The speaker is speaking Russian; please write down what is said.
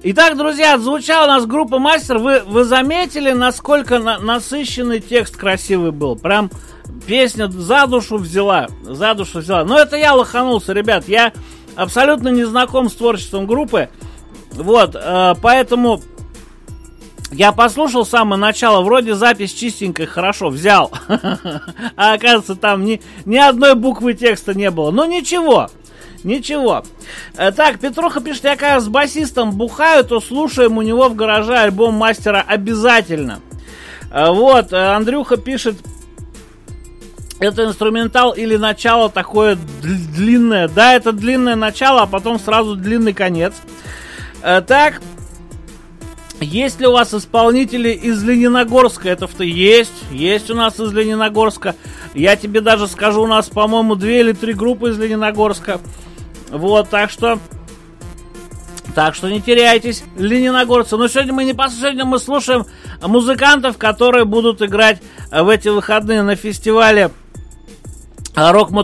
Итак, друзья, отзвучала у нас группа «Мастер». Вы заметили, насколько насыщенный текст красивый был? Прям песня за душу взяла. Но это я лоханулся, ребят. Я абсолютно не знаком с творчеством группы. Вот, поэтому я послушал с самого начала. Вроде запись чистенькая, хорошо, взял. А оказывается, там ни одной буквы текста не было. Ну, ничего. Так, Петруха пишет, я когда с басистом бухаю, то слушаем у него в гараже альбом «Мастера» обязательно. Вот, Андрюха пишет, это инструментал или начало такое длинное. Да, это длинное начало, а потом сразу длинный конец. Так, есть ли у вас исполнители из Лениногорска? Это есть у нас из Лениногорска. Я тебе даже скажу, у нас, по-моему, 2 или 3 группы из Лениногорска. Вот, так что не теряйтесь, лениногорцы. Но сегодня мы слушаем музыкантов, которые будут играть в эти выходные на фестивале Rock